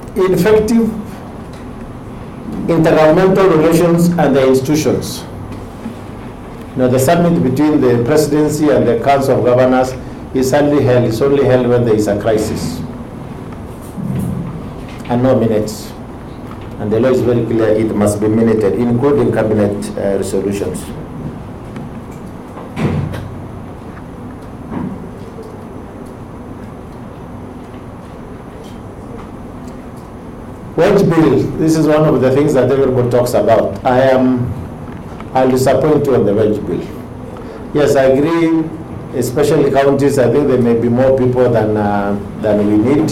Effective intergovernmental relations and the institutions. The summit between the presidency and the council of governors is only held when there is a crisis, and no minutes. And the law is very clear, it must be minuted, including cabinet resolutions. Wage bill, this is one of the things that everybody talks about. I'll disappoint you on the wage bill. Yes, I agree, especially counties, I think there may be more people than we need.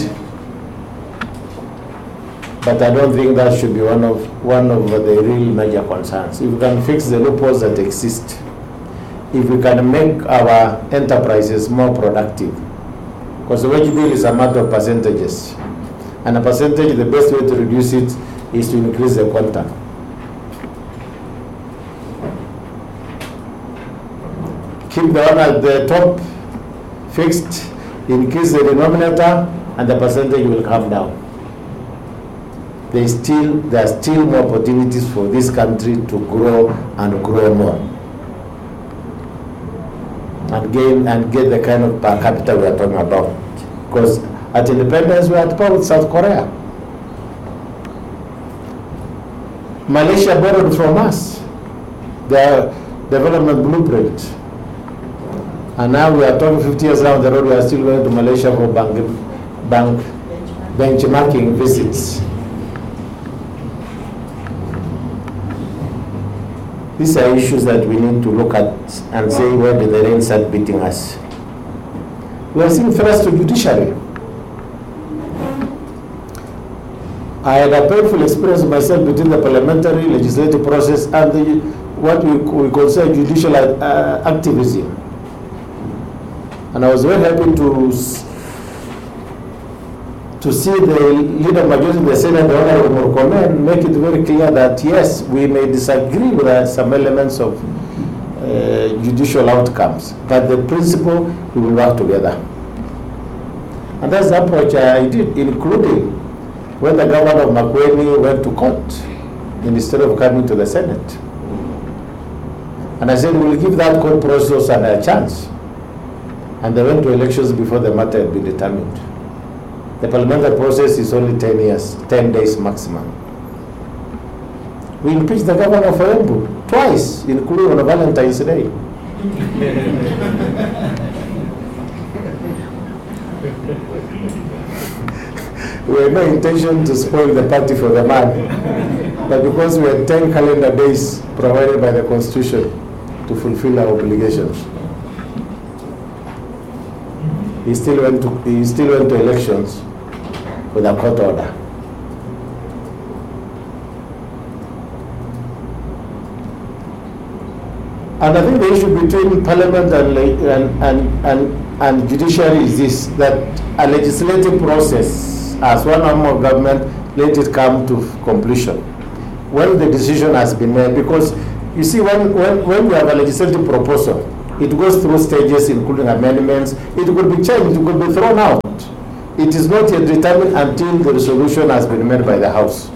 But I don't think that should be one of the real major concerns. If we can fix the loopholes that exist, if we can make our enterprises more productive, because the wage bill is a matter of percentages. And a percentage, the best way to reduce it is to increase the quantum. Keep the one at the top fixed, increase the denominator, and the percentage will come down. There are still more opportunities for this country to grow and grow more, and get the kind of per capita we are talking about. Because at independence, we are at par with South Korea. Malaysia borrowed from us their development blueprint. And now we are talking 50 years down the road, we are still going to Malaysia for bank benchmarking visits. These are issues that we need to look at and say, where did the rain start beating us? We are seeing threats to judiciary. I had a painful experience myself between the parliamentary legislative process and what we consider judicial activism. And I was very happy to see the leader majority of the Senate, the Honorable Murkomen, make it very clear that yes, we may disagree with some elements of judicial outcomes, but the principle, we will work together. And that's the approach I did, including when the governor of Makueni went to court instead of coming to the Senate. And I said, we'll give that court process a chance. And they went to elections before the matter had been determined. The parliamentary process is only 10 years, 10 days maximum. We impeached the governor of Embu twice, including on Valentine's Day. We had no intention to spoil the party for the man, but because we had 10 calendar days provided by the Constitution to fulfill our obligations, he still went to elections with a court order. And I think the issue between Parliament and judiciary is this, that a legislative process, as one arm of government, let it come to completion when the decision has been made. Because you see, when you have a legislative proposal, it goes through stages, including amendments. It could be changed, it could be thrown out. It is not yet determined until the resolution has been made by the House.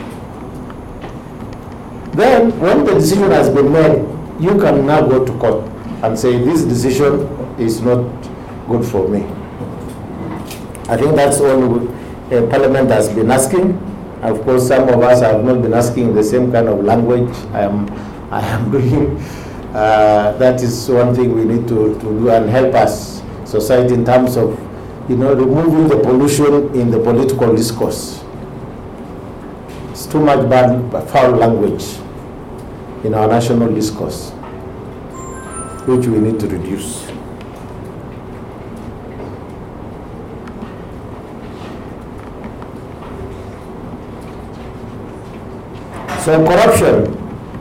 Then, when the decision has been made, you can now go to court and say, this decision is not good for me. I think that's all Parliament has been asking. Of course, some of us have not been asking the same kind of language I am doing. That is one thing we need to do and help us, society, in terms of removing the pollution in the political discourse. It's too much bad, foul language in our national discourse, which we need to reduce. So corruption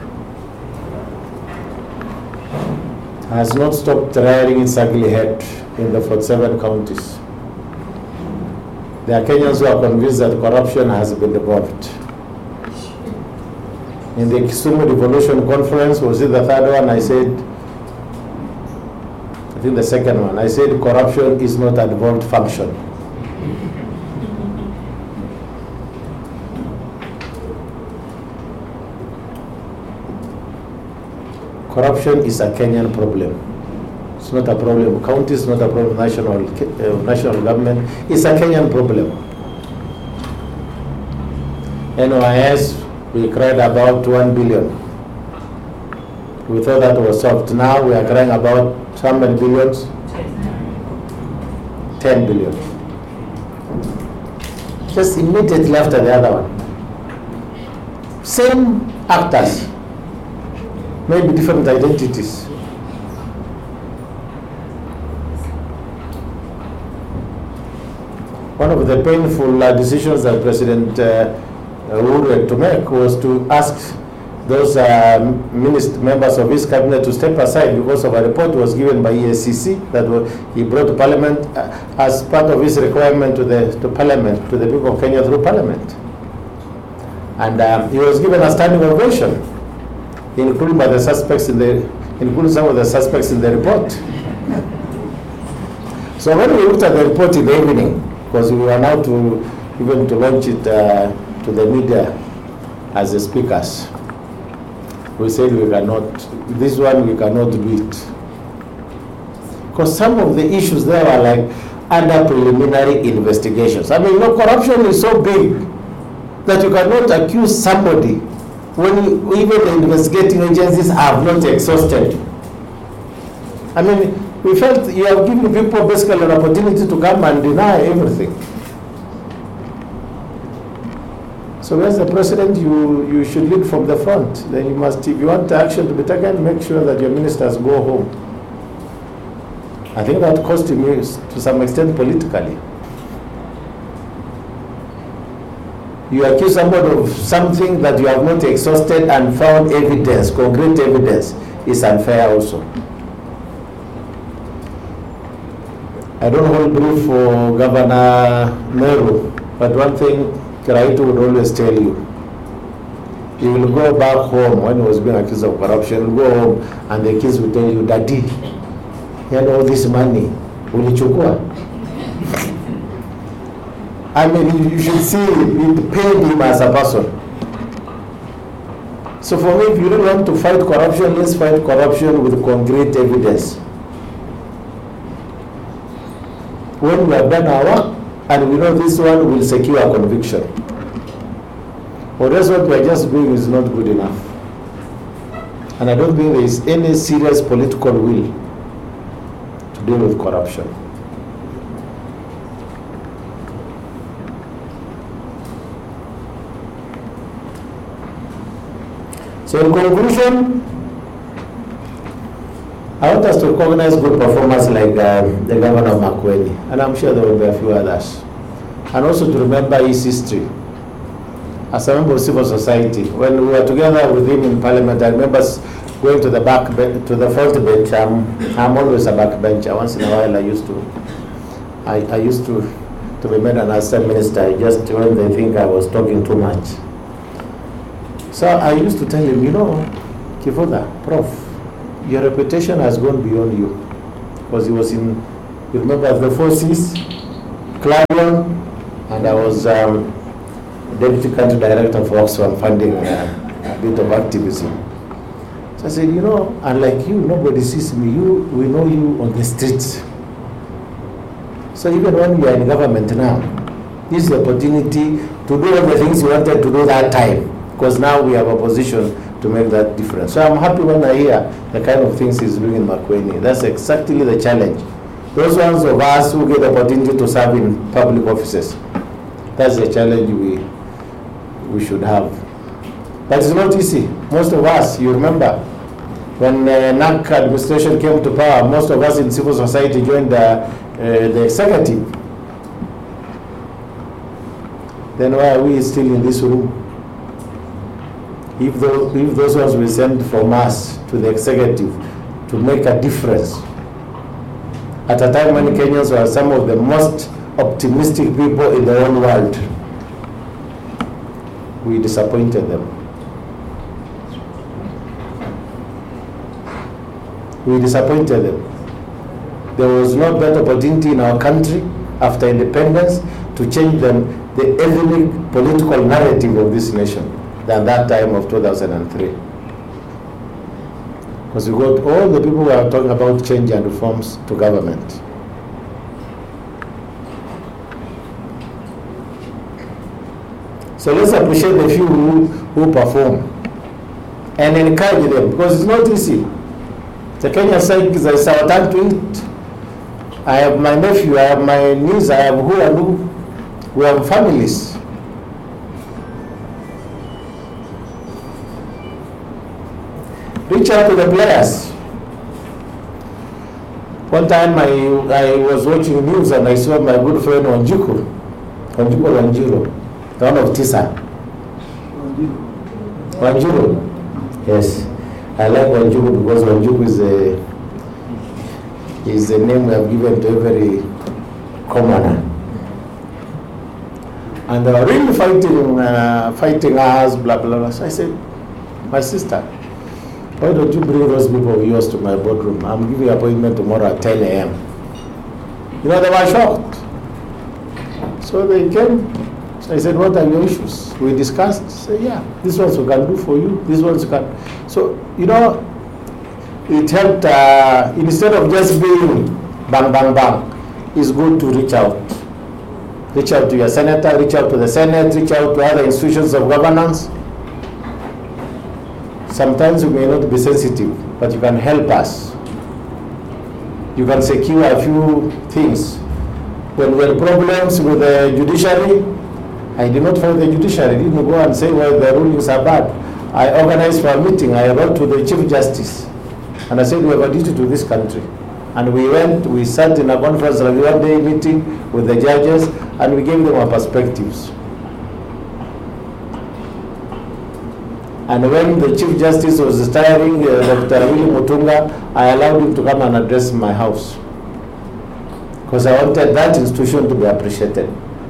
has not stopped rearing its ugly head in the 47 counties. There are Kenyans who are convinced that corruption has been devolved. In the Kisumu Devolution Conference, was it the third one? I think the second one, I said corruption is not a devolved function. corruption is a Kenyan problem. It's not a problem. County is not a problem. National government. It's a Kenyan problem. NYS, we cried about 1 billion. We thought that was solved. Now we are crying about how many billions? 10 billion. Just immediately after the other one. Same actors, maybe different identities. One of the painful decisions that President Uhuru had to make was to ask those members of his cabinet to step aside because of a report was given by EACC that he brought to Parliament as part of his requirement to Parliament, to the people of Kenya through Parliament. And he was given a standing ovation, including by the suspects including some of the suspects in the report. So when we looked at the report in the evening, because we were now to launch it to the media as the speakers, we said we cannot do it. Because some of the issues there are like under preliminary investigations. I mean, corruption is so big that you cannot accuse somebody when even the investigating agencies have not exhausted. I mean, we felt you have given people basically an opportunity to come and deny everything. So as the president, you should lead from the front. Then you must, if you want action to be taken, make sure that your ministers go home. I think that cost him to some extent politically. You accuse somebody of something that you have not exhausted and found evidence, concrete evidence, is unfair also. I don't hold brief for Governor Meru, but one thing Kiraitu would always tell you, he will go back home when he was being accused of corruption, he'll go home and the kids will tell you, Daddy, he had all this money, ulichukua. I mean, you should see it paid him as a person. So for me, if you don't want to fight corruption, let's fight corruption with concrete evidence. When we have done our work, and we know this one will secure a conviction. Or else what we are just doing is not good enough. And I don't think there is any serious political will to deal with corruption. So in conclusion, I want us to recognize good performers like the Governor of Makueni, and I'm sure there will be a few others. And also to remember his history. As a member of civil society, when we were together with him in Parliament, I remember going to the front bench. I'm always a back bencher. Once in a while, I used to be made an assistant minister just when they think I was talking too much. So I used to tell him, Kifuda, Prof, your reputation has gone beyond you. Because he was you remember the forces, Clarion, and I was Deputy Country Director for Oxfam funding a bit of activism. So I said, unlike you, nobody sees me. We know you on the streets. So even when we are in government now, this is the opportunity to do all the things we wanted to do that time. Because now we have a position to make that difference. So I'm happy when I hear the kind of things he's doing in Makueni. That's exactly the challenge. Those ones of us who get the opportunity to serve in public offices, that's the challenge we should have. But it's not easy. Most of us, you remember, when NAC administration came to power, most of us in civil society joined the executive. Then why are we still in this room? If those ones were sent from us to the executive to make a difference, at a time when Kenyans were some of the most optimistic people in the whole world, we disappointed them. We disappointed them. There was no better opportunity in our country after independence to change the ethnic political narrative of this nation than that time of 2003. Because we got all the people who are talking about change and reforms to government. So let's appreciate the few who perform and encourage them, because it's not easy. The Kenyan side is our time to eat. I have my nephew, I have my niece, I have who and who. We have families. Reach out to the players. One time I was watching news and I saw my good friend Wanjiku Wanjiru, the one of TISA. Wanjiru. Yes. I like Wanjiru because Wanjiru is a name we have given to every commoner. And they were really fighting us, blah, blah, blah. So I said, my sister, why don't you bring those people of yours to my boardroom? I'm giving you an appointment tomorrow at 10 a.m. You know, they were shocked. So they came. So I said, what are your issues? We discussed. Say, yeah, this ones we can do for you. This ones we can. So, you know, it helped, instead of just being bang, bang, bang, it's good to reach out. Reach out to your senator, reach out to the Senate, reach out to other institutions of governance. Sometimes you may not be sensitive, but you can help us. You can secure a few things. When we had problems with the judiciary, I did not fight the judiciary. I didn't go and say, well, the rulings are bad. I organized for a meeting. I wrote to the Chief Justice. And I said, we have a duty to this country. And we sat in a conference, like a one-day meeting with the judges, and we gave them our perspectives. And when the Chief Justice was retiring, Dr. William Mutunga, I allowed him to come and address my house. Because I wanted that institution to be appreciated.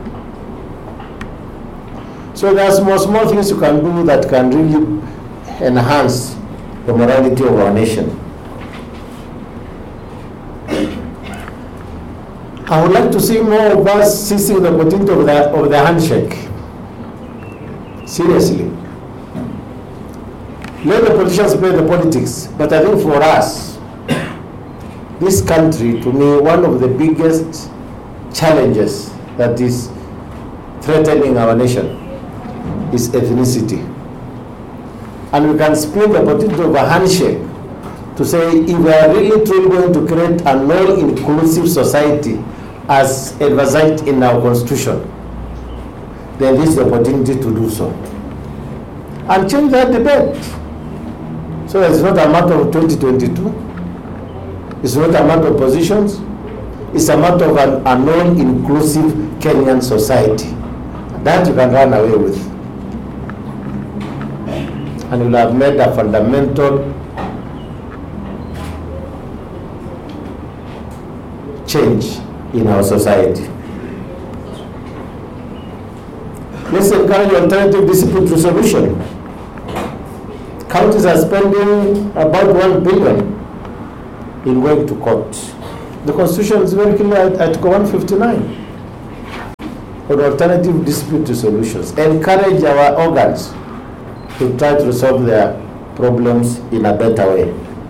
So there are small things you can do that can really enhance the morality of our nation. I would like to see more of us seizing the opportunity of the handshake. Seriously. Let the politicians play the politics, but I think for us, this country, to me, one of the biggest challenges that is threatening our nation is ethnicity. And we can split the opportunity of a handshake to say, if we are really truly going to create a non-inclusive society as advised in our constitution, then this is the opportunity to do so. And change that debate. So it's not a matter of 2022. It's not a matter of positions. It's a matter of a non-inclusive Kenyan society. That you can run away with. And you'll have made a fundamental change in our society. Let's encourage alternative dispute resolution. Counties are spending about 1 billion in going to court. The Constitution is very clear at Article 159 on alternative dispute resolutions. Encourage our organs to try to resolve their problems in a better way.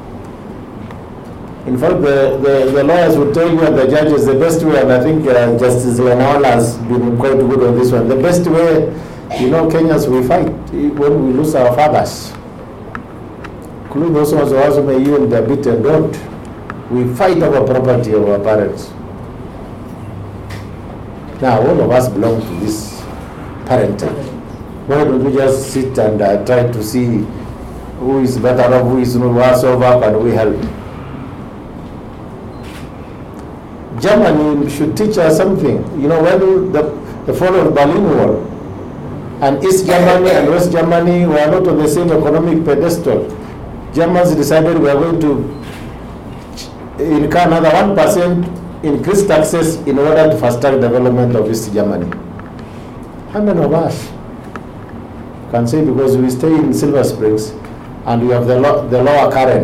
In fact, the lawyers will tell you and the judges the best way, and I think Justice Leonawala has been quite good on this one. The best way, you know, Kenyans, we fight when we lose our fathers. Including those ones who also may even be a bit endowed. We fight over property of our parents. Now, all of us belong to this parentage. Why don't we just sit and try to see who is better off, who is worse off, and we help? Germany should teach us something. You know, when the fall of the Berlin Wall, and East Germany and West Germany were not on the same economic pedestal, Germans decided we are going to incur another 1% increased taxes in order to fast-track development of East Germany. How many of us can say, because we stay in Silver Springs and we have the Lower Karen?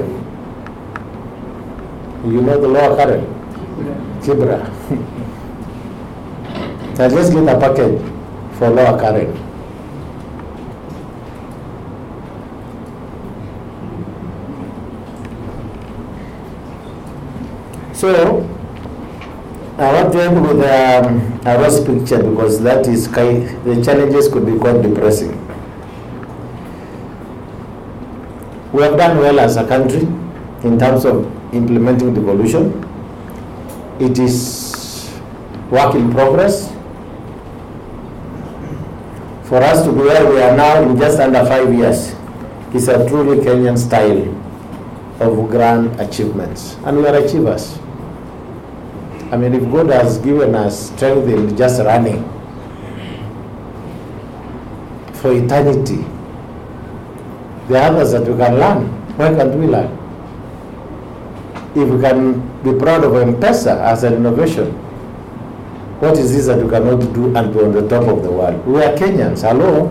You know the Lower Karen? Kibra. Now let's get a package for Lower Karen. So, I want to end with a rose picture because that is the challenges could be quite depressing. We have done well as a country in terms of implementing devolution. It is work in progress. For us to be where we are now in just under 5 years is a truly Kenyan style of grand achievements, and we are achievers. I mean, if God has given us strength in just running for eternity, there are others that we can learn. Why can't we learn? If we can be proud of M-Pesa as an innovation, what is this that we cannot do and be on the top of the world? We are Kenyans, hello?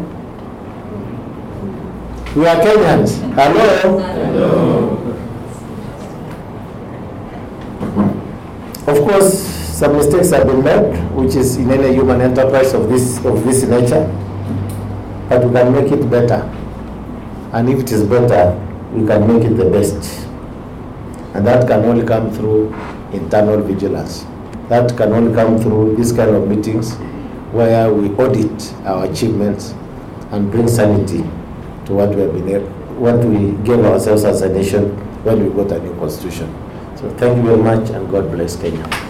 We are Kenyans, hello? Hello. Of course, some mistakes have been made, which is in any human enterprise of this nature, but we can make it better. And if it is better, we can make it the best. And that can only come through internal vigilance. That can only come through this kind of meetings where we audit our achievements and bring sanity to what we gave ourselves as a nation when we got a new constitution. So thank you very much, and God bless Kenya.